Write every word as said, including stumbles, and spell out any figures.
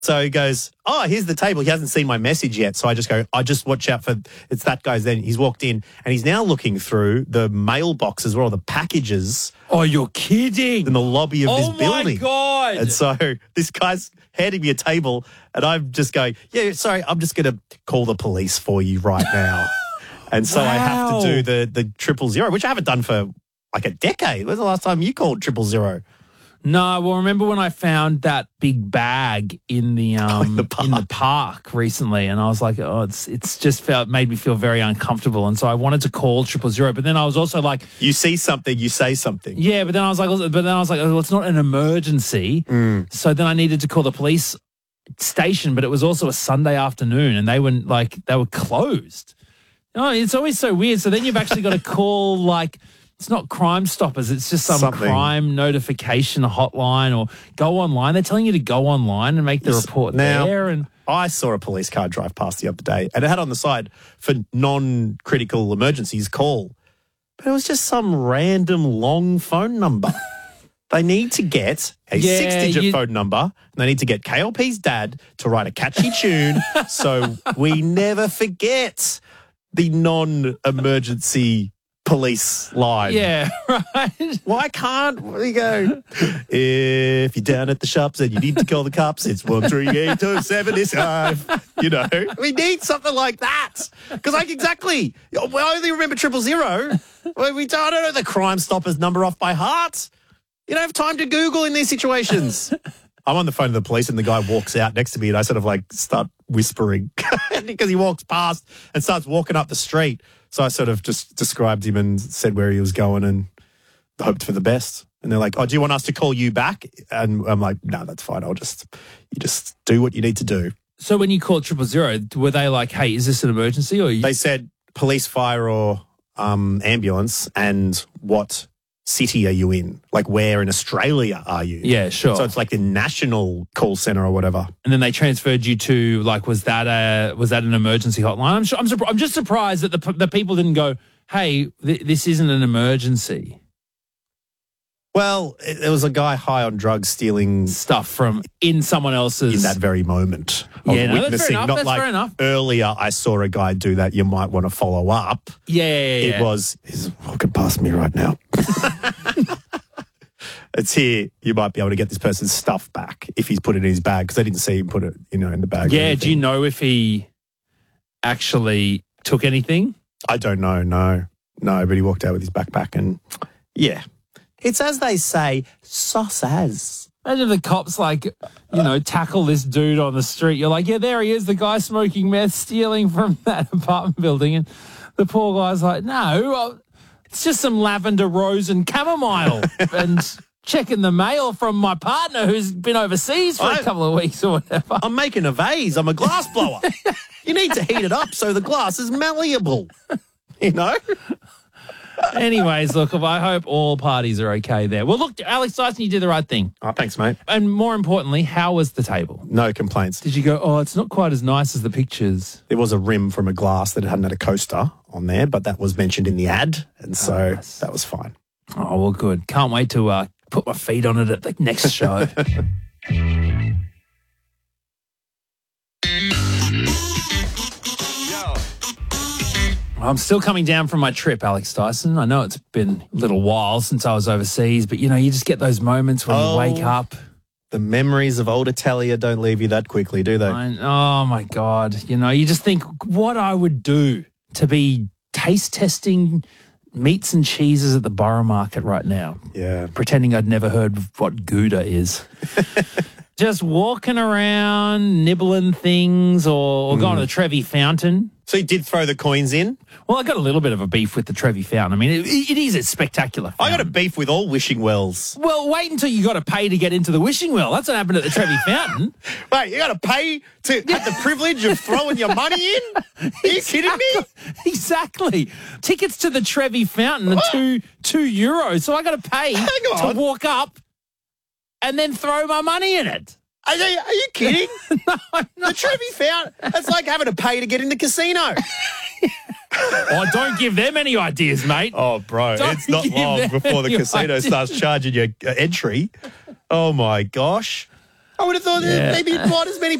So he goes, oh, here's the table. He hasn't seen my message yet. So I just go, I just watch out for, it's that guy's then. He's walked in and he's now looking through the mailboxes or all the packages. Oh, you're kidding. In the lobby of oh this building. Oh, my God. And so this guy's handing me a table and I'm just going, yeah, sorry, I'm just going to call the police for you right now. And so wow. I have to do the the triple zero, which I haven't done for like a decade. When's the last time you called triple zero? No, well, remember when I found that big bag in the um in, the in the park recently, and I was like, oh, it's it's just felt made me feel very uncomfortable, and so I wanted to call triple zero, but then I was also like, you see something, you say something. Yeah, but then I was like, but then I was like, oh, well, it's not an emergency, mm. so then I needed to call the police station, but it was also a Sunday afternoon, and they were like they were closed. Oh, it's always so weird. So then you've actually got to call, like, it's not Crime Stoppers. It's just some Something. crime notification hotline or go online. They're telling you to go online and make the yes. report now, there. And I saw a police car drive past the other day and it had on the side for non-critical emergencies, call. But it was just some random long phone number. They need to get a yeah, six-digit you... phone number and they need to get K L P's dad to write a catchy tune so we never forget the non-emergency police line. Yeah, right. Why can't we go, if you're down at the shops and you need to call the cops, it's one three eight two seven five. You know, we need something like that. Because, like, exactly, we only remember triple zero. We don't, I don't know the Crime Stoppers number off by heart. You don't have time to Google in these situations. I'm on the phone to the police and the guy walks out next to me and I sort of like start whispering because he walks past and starts walking up the street. So I sort of just described him and said where he was going and hoped for the best. And they're like, oh, do you want us to call you back? And I'm like, no, that's fine. I'll just, you just do what you need to do. So when you called triple zero, were they like, hey, is this an emergency? Or you- They said police, fire or um, ambulance and what city are you in? Like, where in Australia are you? Yeah, sure. So it's like the national call center or whatever. And then they transferred you to, like, was that a was that an emergency hotline? I'm sure, I'm, surpri- I'm just surprised that the the people didn't go, hey, th- this isn't an emergency. Well, it, there was a guy high on drugs stealing stuff from in someone else's in that very moment. Of yeah, no, witnessing. that's fair enough. Not that's like fair enough. Earlier, I saw a guy do that. You might want to follow up. Yeah, yeah, yeah. It was he's walking past me right now. It's here. You might be able to get this person's stuff back if he's put it in his bag because I didn't see him put it, you know, in the bag. Yeah. Do you know if he actually took anything? I don't know. No, no. But he walked out with his backpack and yeah. It's as they say, sauce as. Imagine if the cops, like, you know, tackle this dude on the street. You're like, yeah, there he is, the guy smoking meth, stealing from that apartment building. And the poor guy's like, no, it's just some lavender rose and chamomile and checking the mail from my partner who's been overseas for I, a couple of weeks or whatever. I'm making a vase. I'm a glass blower. You need to heat it up so the glass is malleable, you know? Anyways, look, I hope all parties are okay there. Well, look, Alex Dyson, you did the right thing. Oh, thanks, mate. And more importantly, how was the table? No complaints. Did you go, oh, it's not quite as nice as the pictures? There was a rim from a glass that hadn't had a coaster on there, but that was mentioned in the ad, and so oh, nice. That was fine. Oh, well, good. Can't wait to uh, put my feet on it at the next show. I'm still coming down from my trip, Alex Dyson. I know it's been a little while since I was overseas, but, you know, you just get those moments when oh, you wake up. The memories of old Italia don't leave you that quickly, do they? I, oh, my God. You know, you just think what I would do to be taste testing meats and cheeses at the Borough Market right now. Yeah. Pretending I'd never heard what Gouda is. Just walking around, nibbling things or, or mm. going to the Trevi Fountain. So you did throw the coins in? Well, I got a little bit of a beef with the Trevi Fountain. I mean, it, it is a spectacular fountain. I got a beef with all wishing wells. Well, wait until you got to pay to get into the wishing well. That's what happened at the Trevi Fountain. Wait, you got to pay to have the privilege of throwing your money in? Are you exactly. kidding me? Exactly. Tickets to the Trevi Fountain are two, two euros, so I got to pay to walk up and then throw my money in it. Are you, are you kidding? No, I'm not. The Trevi Fountain, it's like having to pay to get in the casino. Oh, don't give them any ideas, mate. Oh, bro, don't it's not long before the casino ideas. starts charging you uh, entry. Oh, my gosh. I would have thought Yeah. that maybe not as many